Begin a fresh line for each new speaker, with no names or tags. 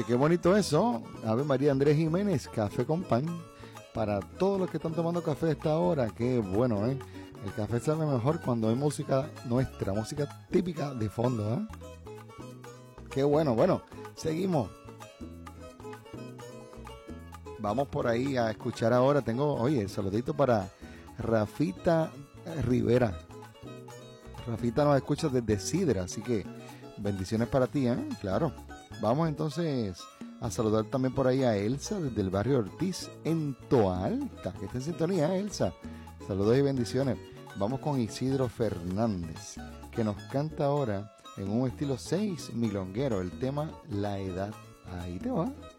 Oye, qué bonito eso. Ave María Andrés Jiménez, café con pan. Para todos los que están tomando café a esta hora, qué bueno, ¿eh? El café sabe mejor cuando hay música nuestra, música típica de fondo, ¿eh? Qué bueno. Bueno, seguimos. Vamos por ahí a escuchar ahora. Tengo, oye, saludito para Rafita Rivera. Rafita nos escucha desde Sidra, así que bendiciones para ti, ¿eh? Claro. Vamos entonces a saludar también por ahí a Elsa desde el barrio Ortiz en Toa Alta, que está en sintonía, Elsa. Saludos y bendiciones. Vamos con Isidro Fernández, que nos canta ahora en un estilo 6 milonguero el tema La Edad. Ahí te va.